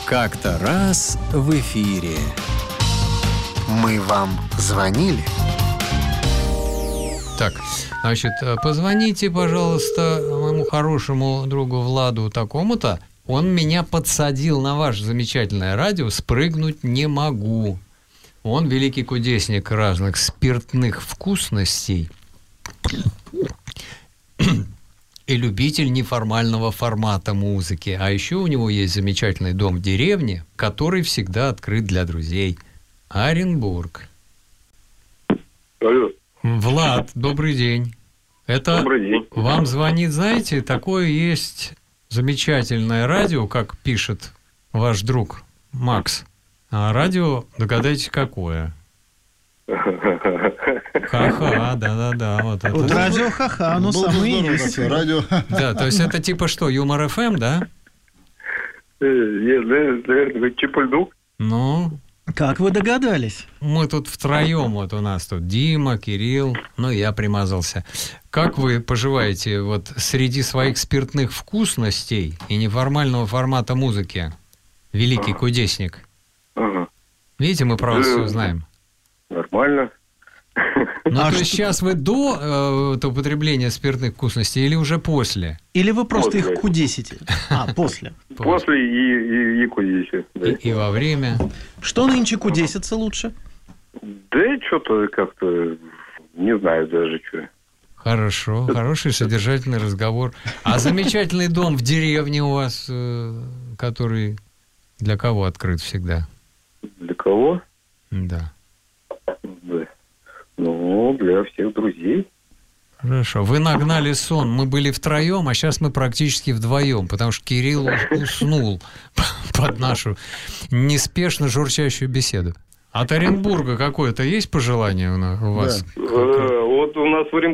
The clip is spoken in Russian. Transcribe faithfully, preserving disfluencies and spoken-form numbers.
Как-то раз в эфире. Мы вам звонили? Так, значит, позвоните, пожалуйста, моему хорошему другу Владу такому-то. Он меня подсадил на ваше замечательное радио, спрыгнуть не могу. Он великий кудесник разных спиртных вкусностей и любитель неформального формата музыки. А еще у него есть замечательный дом в деревне, который всегда открыт для друзей. Оренбург. Алло. Влад, добрый день. Это Добрый день. вам звонит, знаете, такое есть замечательное радио, как пишет ваш друг Макс. А радио, догадайтесь, какое? Ха-ха, да-да-да. Вот это. Вот радио ха-ха, оно самое и есть. Радио. Да, то есть это типа что, Юмор эф эм, да? Нет, наверное, Чипульдук. Ну, Как вы догадались? мы тут втроем, вот у нас тут Дима, Кирилл, ну, я примазался. Как вы поживаете вот среди своих спиртных вкусностей и неформального формата музыки? Великий кудесник. Ага. Видите, мы про вас Да. все знаем. Нормально. Ну, А то есть что- сейчас вы до э, употребления спиртных вкусностей или уже после? Или вы просто После. их кудесите? А, после. После и, и, и кудесит. Да. И, и во время. Что нынче кудесится лучше? Да что-то как-то не знаю даже что. Хорошо, хороший содержательный разговор. А замечательный дом в деревне у вас, э, который для кого открыт всегда? Для кого? Да. Да. Ну, для всех друзей. Хорошо. Вы нагнали сон. Мы были втроем, а сейчас мы практически вдвоем, потому что Кирилл уснул под нашу неспешно журчащую беседу. От Оренбурга какое-то есть пожелание у нас- у вас? Э, Вот у нас в Оренбурге